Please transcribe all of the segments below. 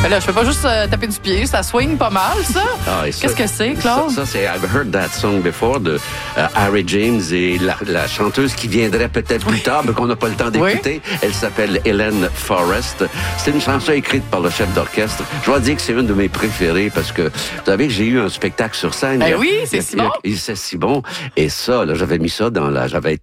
Mais là, je fais pas juste taper du pied, ça swing pas mal, ça. Qu'est-ce que c'est, Claude? Ça, c'est I've Heard That Song Before de Harry James et la chanteuse qui viendrait peut-être plus tard, mais qu'on n'a pas le temps d'écouter. Oui. Elle s'appelle Helen Forrest. C'est une chanson écrite par le chef d'orchestre. Je dois dire que c'est une de mes préférées parce que, vous savez, j'ai eu un spectacle sur scène. Oui, c'est si bon. C'est si bon. Et ça, là, j'avais mis ça dans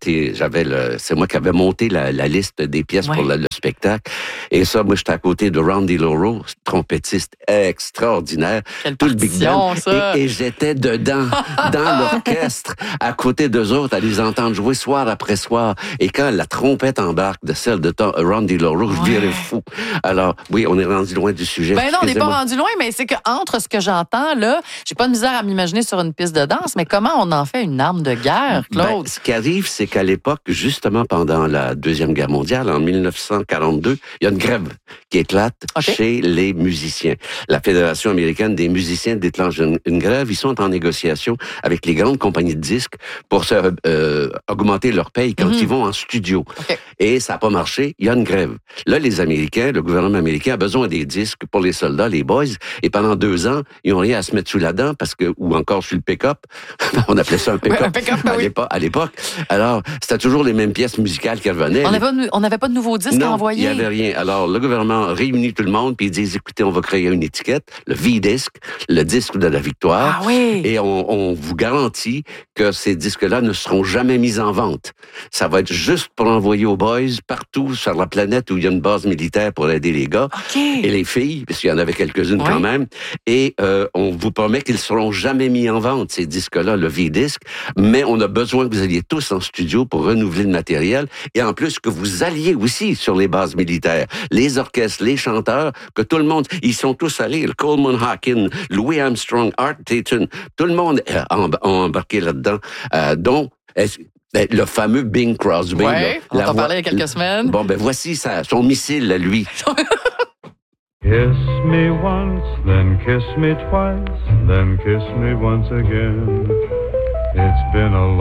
c'est moi qui avais monté la liste des pièces pour le spectacle. Et ça, moi, j'étais à côté de Randy Loro, trompettiste extraordinaire. Quelle tout le big band. Ça. Et j'étais dedans, dans l'orchestre, à côté d'eux autres, à les entendre jouer soir après soir. Et quand la trompette embarque de celle de Randy Loro, je virais fou. Alors, oui, on est rendu loin du sujet. Ben non, on n'est pas rendu loin, mais c'est qu'entre ce que j'entends, là, j'ai pas de misère à m'imaginer sur une piste de danse, mais comment on en fait une arme de guerre, Claude? Ce qui arrive, c'est qu'à l'époque, justement pendant la Deuxième Guerre mondiale, en 1942, il y a une grève qui éclate chez les musiciens. La Fédération américaine des musiciens déclenche une grève. Ils sont en négociation avec les grandes compagnies de disques pour augmenter leur paye quand ils vont en studio. Et ça n'a pas marché. Il y a une grève. Là, les Américains, le gouvernement américain a besoin des disques pour les soldats, les boys. Et pendant 2 ans, ils n'ont rien à se mettre sous la dent ou encore sur le pick-up. On appelait ça un pick-up, à l'époque. Alors, c'était toujours les mêmes pièces musicales qui revenaient. On n'avait pas de nouveaux disques à envoyer. Il n'y avait rien. Alors, le gouvernement réunit tout le monde puis ils disent, écoutez, on va créer une étiquette, le V-disc, le disque de la victoire. Ah oui! Et on vous garantit que ces disques-là ne seront jamais mis en vente. Ça va être juste pour envoyer aux boys partout sur la planète où il y a une base militaire pour aider les gars et les filles, parce qu'il y en avait quelques-unes quand même. Et on vous promet qu'ils seront jamais mis en vente, ces disques-là, le V-disc. Mais on a besoin que vous alliez tous en studio pour renouveler le matériel. Et en plus, que vous alliez aussi sur les bases militaires. Les orchestres, les chanteurs, que tout le monde, ils sont tous allés. Le Coleman Hawkins, Louis Armstrong, Art Tatum, tout le monde a embarqué là-dedans. dont le fameux Bing Crosby. Oui, on t'en parlait il y a quelques semaines. Bon, ben voici son missile, à lui. Kiss me once, then kiss me twice, then kiss me once again. It's been a